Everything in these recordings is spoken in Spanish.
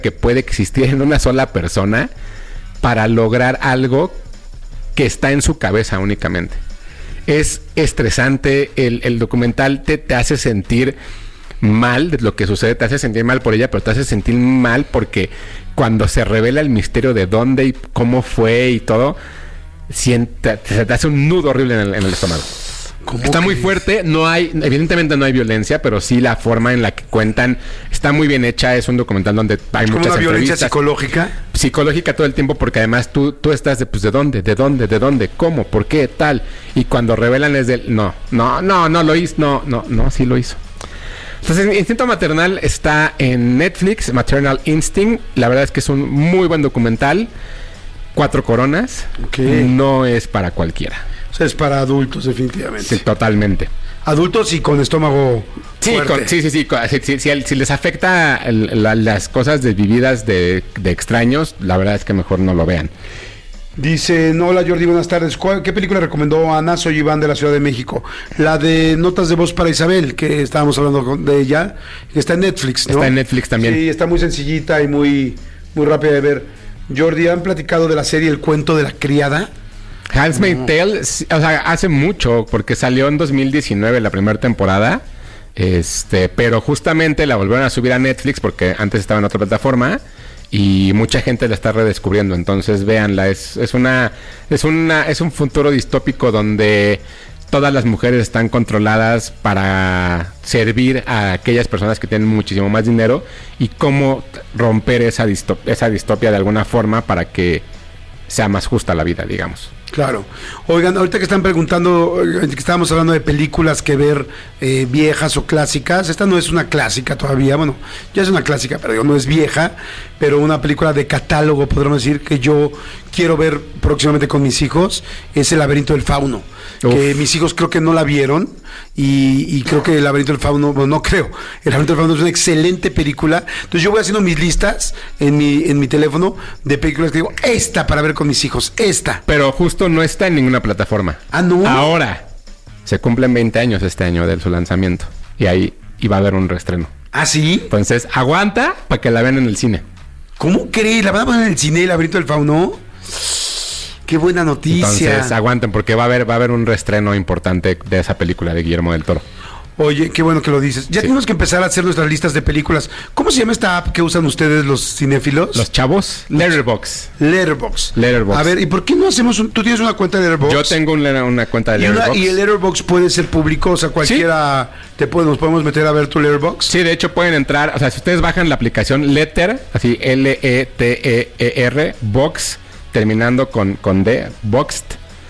que puede existir en una sola persona para lograr algo que está en su cabeza únicamente. Es estresante, el documental te hace sentir mal de lo que sucede, te hace sentir mal por ella, pero te hace sentir mal porque cuando se revela el misterio de dónde y cómo fue y todo, se te hace un nudo horrible en el estómago. Está muy fuerte, evidentemente no hay violencia, pero sí la forma en la que cuentan está muy bien hecha. Es un documental donde hay muchas una violencia entrevistas. Psicológica todo el tiempo, porque además tú estás de, pues, ¿de dónde? ¿Cómo? ¿Por qué? Tal. Y cuando revelan es del, no lo hizo, no, sí lo hizo. Entonces, Instinto Maternal está en Netflix, Maternal Instinct. La verdad es que es un muy buen documental. 4 coronas. Okay. No es para cualquiera. O sea, es para adultos, definitivamente. Sí, totalmente. Adultos y con estómago fuerte. Si les afecta las cosas desvividas de extraños, la verdad es que mejor no lo vean. Dice, hola Jordi, buenas tardes. ¿Qué película recomendó Ana? Soy Iván de la Ciudad de México. La de Notas de Voz para Isabel, que estábamos hablando de ella, que está en Netflix, ¿no? Está en Netflix también. Sí, está muy sencillita y muy rápida de ver. Jordi, ¿han platicado de la serie El Cuento de la Criada? Handmaid's Tale, o sea, hace mucho, porque salió en 2019 la primera temporada, pero justamente la volvieron a subir a Netflix porque antes estaba en otra plataforma y mucha gente la está redescubriendo. Entonces véanla, es un futuro distópico donde todas las mujeres están controladas para servir a aquellas personas que tienen muchísimo más dinero y cómo romper esa distopia de alguna forma para que sea más justa la vida, digamos. Claro. Oigan, ahorita que están preguntando, que estábamos hablando de películas que ver viejas o clásicas, esta no es una clásica todavía, bueno, ya es una clásica, pero digo, no es vieja, pero una película de catálogo, podríamos decir, que yo quiero ver próximamente con mis hijos, es El Laberinto del Fauno. Uf. Que mis hijos creo que no la vieron y creo que El Laberinto del Fauno, bueno, no creo, El Laberinto del Fauno es una excelente película. Entonces yo voy haciendo mis listas en mi teléfono de películas que digo, esta para ver con mis hijos, esta. Pero justo no está en ninguna plataforma. Ah, ¿no? Ahora se cumplen 20 años este año de su lanzamiento y ahí iba a haber un reestreno. ¿Ah, sí? Entonces aguanta para que la vean en el cine. ¿Cómo crees? ¿La van a poner en el cine El Laberinto del Fauno? ¡Qué buena noticia! Entonces aguanten porque va a haber un reestreno importante de esa película de Guillermo del Toro. Oye, qué bueno que lo dices. Ya tenemos que empezar a hacer nuestras listas de películas. ¿Cómo se llama esta app que usan ustedes los cinéfilos? Los chavos. Letterboxd. A ver, ¿y por qué no hacemos tú tienes una cuenta de Letterboxd? Yo tengo una cuenta de Letterboxd. ¿Y el Letterboxd puede ser público? O sea, cualquiera nos podemos meter a ver tu Letterboxd. Sí, de hecho pueden entrar, o sea, si ustedes bajan la aplicación Letter, así Letterboxd, terminando con D, Boxed.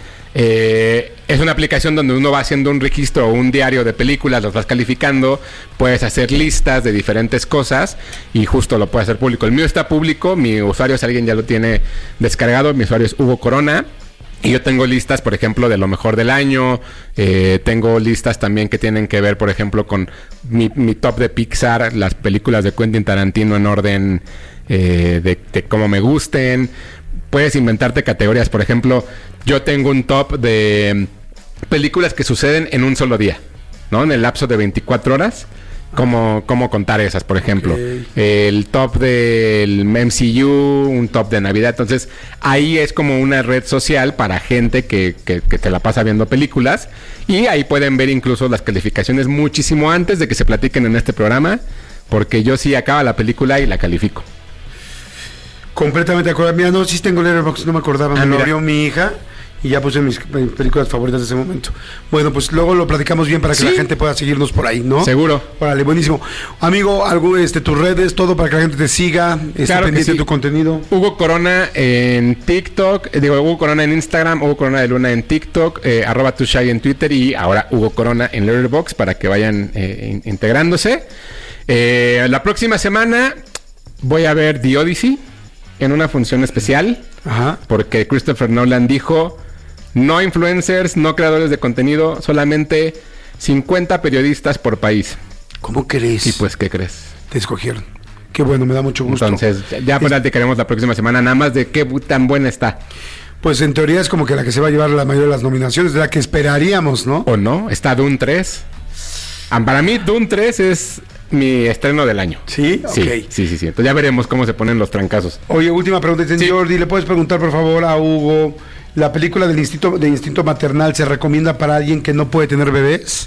Es una aplicación donde uno va haciendo un registro o un diario de películas, los vas calificando, puedes hacer listas de diferentes cosas y justo lo puedes hacer público. El mío está público, mi usuario, si alguien ya lo tiene descargado, mi usuario es Hugo Corona. Y yo tengo listas, por ejemplo, de lo mejor del año. Tengo listas también que tienen que ver, por ejemplo, con mi top de Pixar, las películas de Quentin Tarantino en orden de cómo me gusten. Puedes inventarte categorías. Por ejemplo, yo tengo un top de películas que suceden en un solo día, ¿no? En el lapso de 24 horas. ¿Cómo contar esas, por ejemplo? Okay. El top del MCU, un top de Navidad. Entonces, ahí es como una red social para gente que te la pasa viendo películas. Y ahí pueden ver incluso las calificaciones muchísimo antes de que se platiquen en este programa. Porque yo sí acaba la película y la califico. Completamente de acuerdo. Mira, no, sí tengo Letterboxd, no me acordaba. Me lo abrió mi hija y ya puse mis películas favoritas de ese momento. Bueno, pues luego lo platicamos bien para que la gente pueda seguirnos por ahí, ¿no? Seguro. Órale, buenísimo. Amigo, tus redes, todo para que la gente te siga, esté pendiente de tu contenido. Hugo Corona en TikTok, Hugo Corona en Instagram, Hugo Corona de Luna en TikTok, @tushai en Twitter y ahora Hugo Corona en Letterboxd para que vayan integrándose. La próxima semana voy a ver The Odyssey en una función especial. Ajá. Porque Christopher Nolan dijo: no influencers, no creadores de contenido, solamente 50 periodistas por país. ¿Cómo crees? Y pues, ¿qué crees? Te escogieron. Qué bueno, me da mucho gusto. Entonces, ya platicaremos la próxima semana, nada más de qué tan buena está. Pues en teoría es como que la que se va a llevar la mayoría de las nominaciones, de la que esperaríamos, ¿no? ¿O no? Está Dune 3. Para mí, Dune 3 es mi estreno del año. ¿Sí? Sí, Ok. sí. Entonces ya veremos cómo se ponen los trancazos. Oye, última pregunta. Dicen, Sí. Jordi, ¿le puedes preguntar, por favor, a Hugo, la película de instinto maternal se recomienda para alguien que no puede tener bebés?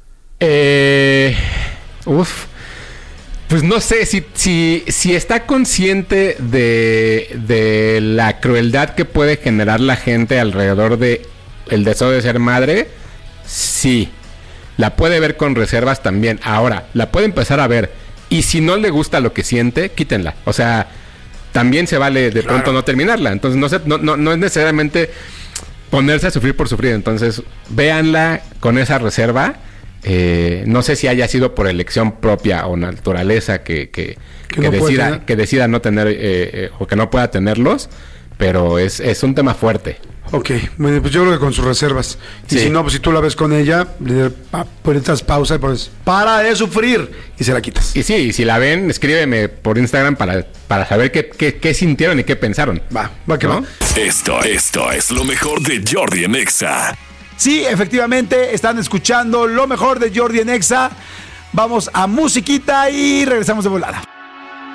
Pues no sé si está consciente de la crueldad que puede generar la gente alrededor de el deseo de ser madre. Sí. La puede ver con reservas también. Ahora, la puede empezar a ver. Y si no le gusta lo que siente, quítenla. O sea, también se vale de pronto no terminarla. Entonces no es necesariamente ponerse a sufrir por sufrir. Entonces, véanla con esa reserva. No sé si haya sido por elección propia o naturaleza que decida no tener o que no pueda tenerlos. Pero es un tema fuerte. Ok, bueno, pues yo creo que con sus reservas. Y Sí. si no, pues si tú la ves con ella, le pones pausa y pones para de sufrir y se la quitas. Y sí, y si la ven, escríbeme por Instagram para saber qué sintieron y qué pensaron. Va que ¿no? va. Esto es lo mejor de Jordi en Exa. Sí, efectivamente, están escuchando lo mejor de Jordi en Exa. Vamos a musiquita y regresamos de volada.